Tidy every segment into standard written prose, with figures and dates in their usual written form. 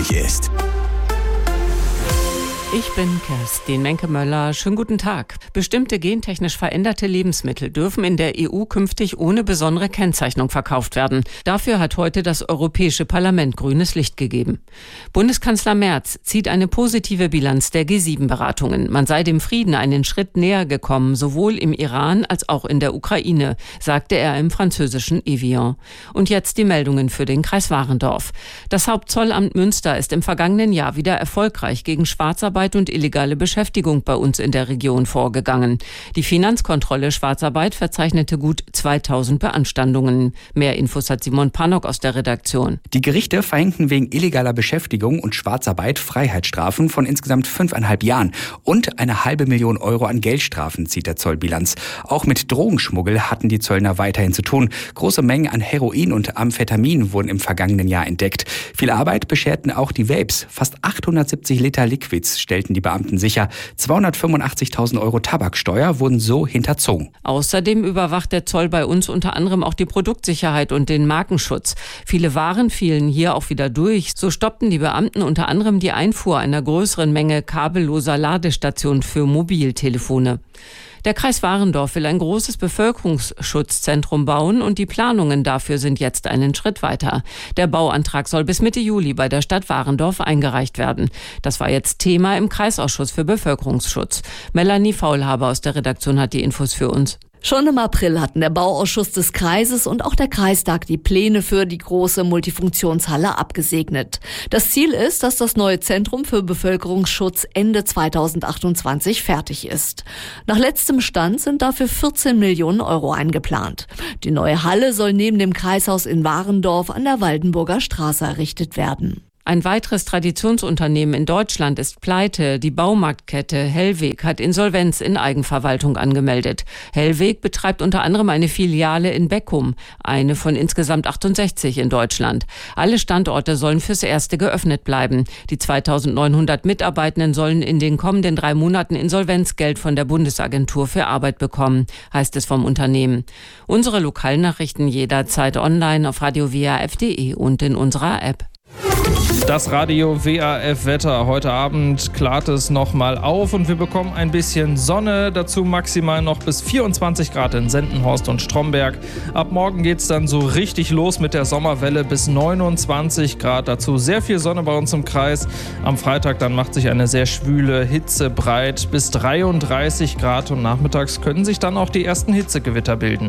wichtig ist. Ich bin Kerstin Menke-Möller. Schönen guten Tag. Bestimmte gentechnisch veränderte Lebensmittel dürfen in der EU künftig ohne besondere Kennzeichnung verkauft werden. Dafür hat heute das Europäische Parlament grünes Licht gegeben. Bundeskanzler Merz zieht eine positive Bilanz der G7-Beratungen. Man sei dem Frieden einen Schritt näher gekommen, sowohl im Iran als auch in der Ukraine, sagte er im französischen Evian. Und jetzt die Meldungen für den Kreis Warendorf. Das Hauptzollamt Münster ist im vergangenen Jahr wieder erfolgreich gegen Schwarzarbeit und illegale Beschäftigung bei uns in der Region vorgegangen. Die Finanzkontrolle Schwarzarbeit verzeichnete gut 2000 Beanstandungen. Mehr Infos hat Simon Pannock aus der Redaktion. Die Gerichte verhängten wegen illegaler Beschäftigung und Schwarzarbeit Freiheitsstrafen von insgesamt 5,5 Jahren und 500.000 Euro an Geldstrafen, zieht der Zoll Bilanz. Auch mit Drogenschmuggel hatten die Zöllner weiterhin zu tun. Große Mengen an Heroin und Amphetamin wurden im vergangenen Jahr entdeckt. Viel Arbeit bescherten auch die Vapes. Fast 870 Liter Liquids stellten die Beamten sicher. 285.000 Euro Tabaksteuer wurden so hinterzogen. Außerdem überwacht der Zoll bei uns unter anderem auch die Produktsicherheit und den Markenschutz. Viele Waren fielen hier auch wieder durch. So stoppten die Beamten unter anderem die Einfuhr einer größeren Menge kabelloser Ladestationen für Mobiltelefone. Der Kreis Warendorf will ein großes Bevölkerungsschutzzentrum bauen und die Planungen dafür sind jetzt einen Schritt weiter. Der Bauantrag soll bis Mitte Juli bei der Stadt Warendorf eingereicht werden. Das war jetzt Thema im Kreisausschuss für Bevölkerungsschutz. Melanie Faulhaber aus der Redaktion hat die Infos für uns. Schon im April hatten der Bauausschuss des Kreises und auch der Kreistag die Pläne für die große Multifunktionshalle abgesegnet. Das Ziel ist, dass das neue Zentrum für Bevölkerungsschutz Ende 2028 fertig ist. Nach letztem Stand sind dafür 14 Millionen Euro eingeplant. Die neue Halle soll neben dem Kreishaus in Warendorf an der Waldenburger Straße errichtet werden. Ein weiteres Traditionsunternehmen in Deutschland ist pleite. Die Baumarktkette Hellweg hat Insolvenz in Eigenverwaltung angemeldet. Hellweg betreibt unter anderem eine Filiale in Beckum, eine von insgesamt 68 in Deutschland. Alle Standorte sollen fürs Erste geöffnet bleiben. Die 2.900 Mitarbeitenden sollen in den kommenden 3 Monaten Insolvenzgeld von der Bundesagentur für Arbeit bekommen, heißt es vom Unternehmen. Unsere Lokalnachrichten jederzeit online auf radio-waf.de und in unserer App. Das Radio WAF-Wetter. Heute Abend klart es nochmal auf und wir bekommen ein bisschen Sonne. Dazu maximal noch bis 24 Grad in Sendenhorst und Stromberg. Ab morgen geht es dann so richtig los mit der Sommerwelle bis 29 Grad. Dazu sehr viel Sonne bei uns im Kreis. Am Freitag dann macht sich eine sehr schwüle Hitze breit bis 33 Grad und nachmittags können sich dann auch die ersten Hitzegewitter bilden.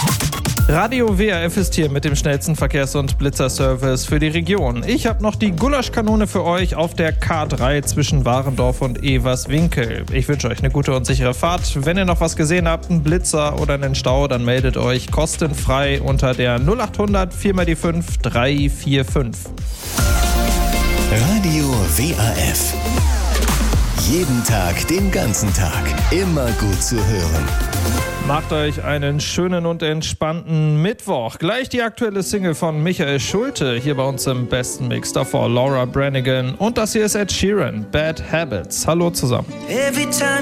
Radio WAF ist hier mit dem schnellsten Verkehrs- und Blitzerservice für die Region. Ich habe noch die Gulaschkanone für euch auf der K3 zwischen Warendorf und Everswinkel. Ich wünsche euch eine gute und sichere Fahrt. Wenn ihr noch was gesehen habt, einen Blitzer oder einen Stau, dann meldet euch kostenfrei unter der 0800 4x5 345. Radio WAF. Jeden Tag, den ganzen Tag. Immer gut zu hören. Macht euch einen schönen und entspannten Mittwoch. Gleich die aktuelle Single von Michael Schulte hier bei uns im besten Mix. Davor Laura Branigan und das hier ist Ed Sheeran, Bad Habits. Hallo zusammen.